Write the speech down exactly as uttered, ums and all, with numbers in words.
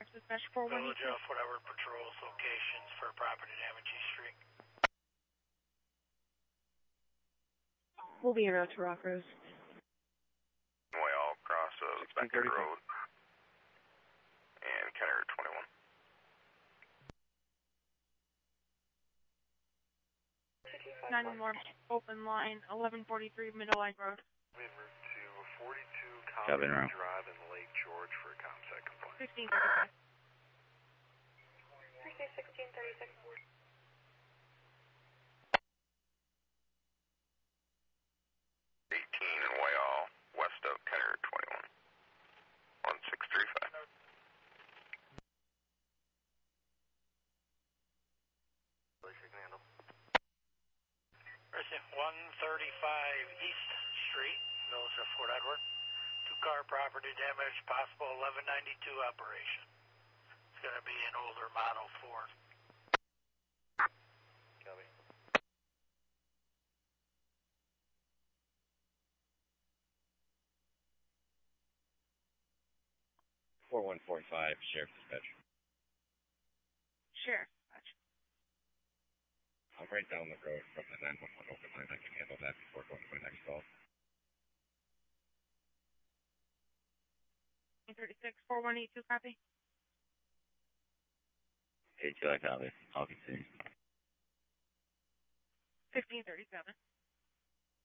dispatch four one eight Village two. of whatever patrols locations for property damage history. We'll be en route to Rockers. Way all across uh, Beckett Road and County Road twenty-one. nine one one, open line, eleven forty-three Middle Line Road. En route to forty-two Cabin Common Drive in Lake George for a ComSec complaint. sixteen thirty-five. sixteen thirty-six. eighteen in Wayall, west of County Road twenty-one. one six three five. Person one thirty-five East Street, Village of Fort Edward. Two-car property damage, possible eleven ninety-two operation. It's going to be an older Model Ford. Copy. four one four five, Sheriff Dispatch. Sheriff dispatch. I'm right down the road from the nine one one open line. I can handle that before going to my next call. thirty-six, four one eight two, copy. eight two, I copy. I'll continue. fifteen thirty-seven.